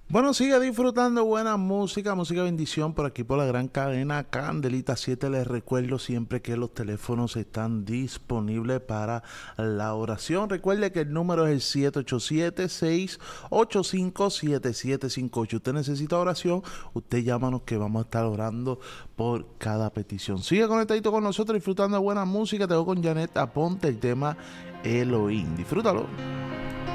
Bueno, sigue disfrutando buena música, música bendición por aquí por la gran cadena Candelita 7. Les recuerdo siempre que los teléfonos están disponibles para la oración. Recuerde que el número es el 787-685-7758. Usted necesita oración, usted llámanos que vamos a estar orando por cada petición. Sigue conectadito con nosotros disfrutando de buena música. Te voy con Janet Aponte el tema Elohim. Disfrútalo.